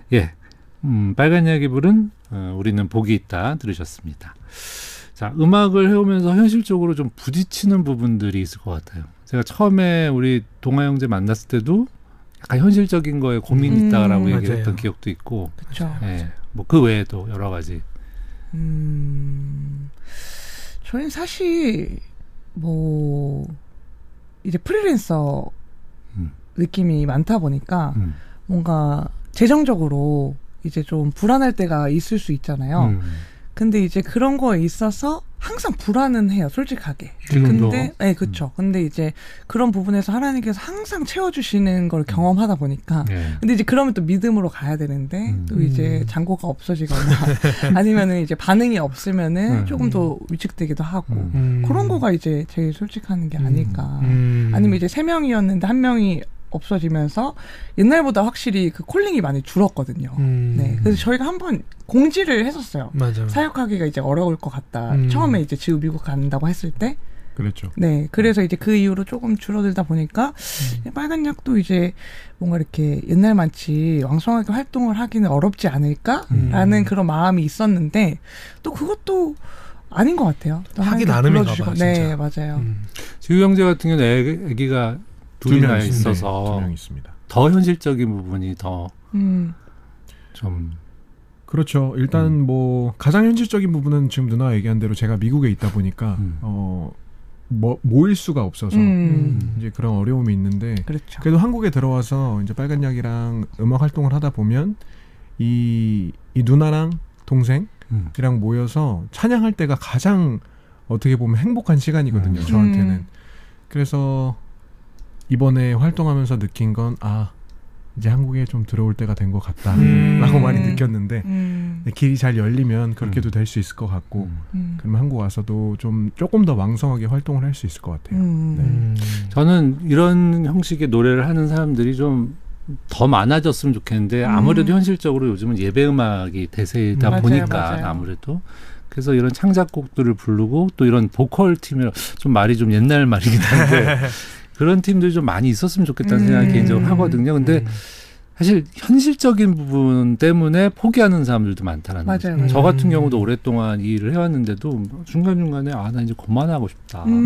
예, 빨간 이야기 부른 우리는 복이 있다 들으셨습니다. 자, 음악을 해오면서 현실적으로 좀 부딪히는 부분들이 있을 것 같아요. 제가 처음에 우리 동아 형제 만났을 때도 약간 현실적인 거에 고민이 있다라고 얘기를 맞아요. 했던 기억도 있고, 그렇죠. 예, 뭐 그 외에도 여러 가지. 저희는 사실 뭐 이제 프리랜서 느낌이 많다 보니까 뭔가 재정적으로 이제 좀 불안할 때가 있을 수 있잖아요. 근데 이제 그런 거에 있어서 항상 불안은 해요, 솔직하게. 지금도? 근데, 네, 그쵸. 근데 이제 그런 부분에서 하나님께서 항상 채워주시는 걸 경험하다 보니까. 예. 근데 이제 그러면 또 믿음으로 가야 되는데, 또 이제 잔고가 없어지거나, 아니면은 이제 반응이 없으면은 조금 더 위축되기도 하고, 그런 거가 이제 제일 솔직한 게 아닐까. 아니면 이제 3명이었는데 1명이 없어지면서 옛날보다 확실히 그 콜링이 많이 줄었거든요. 네. 그래서 저희가 한번 공지를 했었어요. 맞아. 사역하기가 이제 어려울 것 같다. 처음에 이제 지우 미국 간다고 했을 때. 그랬죠. 네. 그래서 이제 그 이후로 조금 줄어들다 보니까 빨간 약도 이제 뭔가 이렇게 옛날만치 왕성하게 활동을 하기는 어렵지 않을까라는 그런 마음이 있었는데 또 그것도 아닌 것 같아요. 하기 나름인가 봐, 진짜. 네, 맞아요. 지우 형제 같은 경우는 아기가 둘이나 있어서 2명 있습니다. 더 현실적인 부분이 더 좀 그렇죠. 일단 뭐 가장 현실적인 부분은 지금 누나가 얘기한 대로 제가 미국에 있다 보니까 모일 수가 없어서 이제 그런 어려움이 있는데 그렇죠. 그래도 한국에 들어와서 이제 빨간 약이랑 음악 활동을 하다 보면 이 누나랑 동생이랑 모여서 찬양할 때가 가장 어떻게 보면 행복한 시간이거든요. 저한테는. 그래서 이번에 활동하면서 느낀 건 이제 한국에 좀 들어올 때가 된 것 같다라고 많이 느꼈는데 길이 잘 열리면 그렇게도 될 수 있을 것 같고 그러면 한국 와서도 좀 조금 더 왕성하게 활동을 할 수 있을 것 같아요. 네. 저는 이런 형식의 노래를 하는 사람들이 좀 더 많아졌으면 좋겠는데 아무래도 현실적으로 요즘은 예배 음악이 대세이다 맞아요, 보니까 맞아요. 아무래도 그래서 이런 창작곡들을 부르고 또 이런 보컬 팀이 좀 말이 좀 옛날 말이긴 한데 그런 팀들이 좀 많이 있었으면 좋겠다는 생각을 개인적으로 하거든요. 근데 사실 현실적인 부분 때문에 포기하는 사람들도 많다라는 맞아요, 거죠. 맞아요. 저 같은 경우도 오랫동안 이 일을 해왔는데도 중간중간에 나 이제 그만하고 싶다.